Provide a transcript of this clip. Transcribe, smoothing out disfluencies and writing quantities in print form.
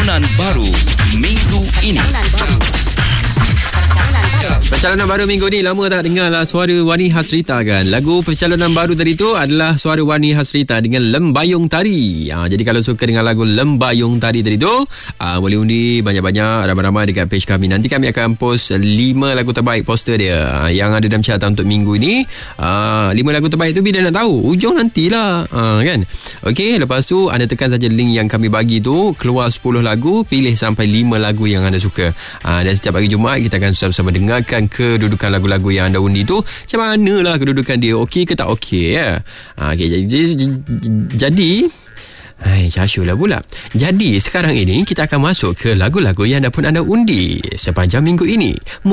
Percalonan baru minggu ini. Percalonan baru minggu ni, lama tak dengar lah suara Wani Hasrita kan. Lagu percalonan baru tadi tu adalah suara Wani Hasrita dengan Lembayung Tari. Jadi kalau suka dengan lagu Lembayung Tari tadi tu, boleh undi banyak-banyak, ramai-ramai dekat page kami. Nanti kami akan post 5 lagu terbaik poster dia yang ada dalam carta untuk minggu ini. 5 lagu terbaik tu bila nak tahu? Ujung nantilah, kan. Okey, lepas tu anda tekan saja link yang kami bagi tu, keluar 10 lagu, pilih sampai 5 lagu yang anda suka. Dan setiap hari Jumaat kita akan sama-sama dengarkan kedudukan lagu-lagu yang anda undi tu. Macam manalah kedudukan dia, okey ke tak okey ya. Jadi Casyu lah pula. Jadi sekarang ini kita akan masuk ke lagu-lagu yang anda undi sepanjang minggu ini.